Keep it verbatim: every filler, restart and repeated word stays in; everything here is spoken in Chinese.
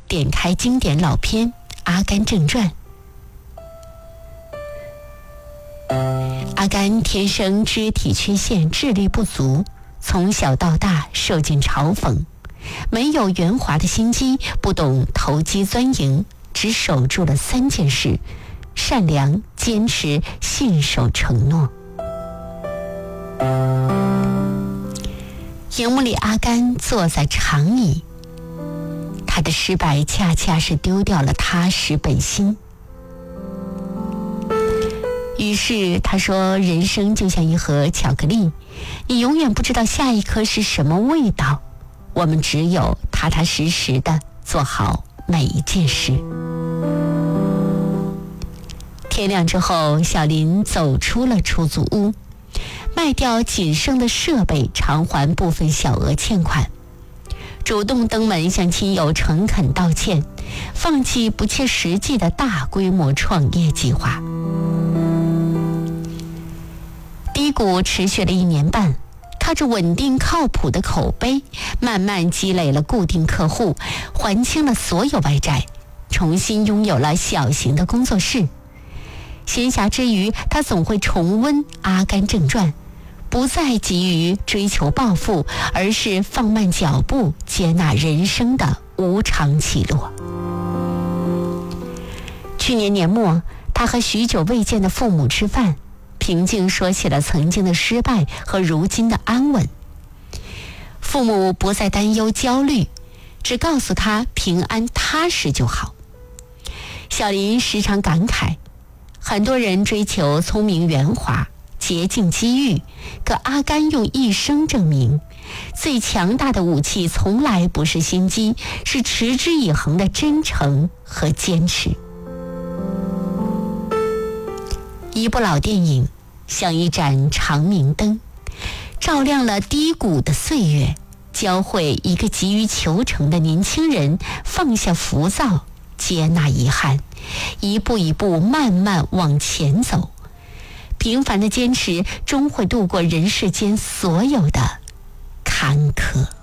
点开经典老片《阿甘正传》。阿甘天生肢体缺陷，智力不足，从小到大受尽嘲讽，没有圆滑的心机，不懂投机钻营，只守住了三件事：善良、坚持、信守承诺。荧幕里阿甘坐在长椅，他的失败恰恰是丢掉了踏实本心。于是他说，人生就像一盒巧克力，你永远不知道下一颗是什么味道，我们只有踏踏实实的做好每一件事。天亮之后，小林走出了出租屋，卖掉仅剩的设备，偿还部分小额欠款，主动登门向亲友诚恳道歉，放弃不切实际的大规模创业计划。低谷持续了一年半，靠着稳定靠谱的口碑，慢慢积累了固定客户，还清了所有外债，重新拥有了小型的工作室。闲暇之余，他总会重温《阿甘正传》，不再急于追求暴富，而是放慢脚步，接纳人生的无常起落。去年年末，他和许久未见的父母吃饭，平静说起了曾经的失败和如今的安稳。父母不再担忧焦虑，只告诉他平安踏实就好。小林时常感慨，很多人追求聪明圆滑、捷径机遇，可阿甘用一生证明，最强大的武器从来不是心机，是持之以恒的真诚和坚持。一部老电影像一盏长明灯，照亮了低谷的岁月，教会一个急于求成的年轻人放下浮躁，接纳遗憾，一步一步慢慢往前走。平凡的坚持终会度过人世间所有的坎坷。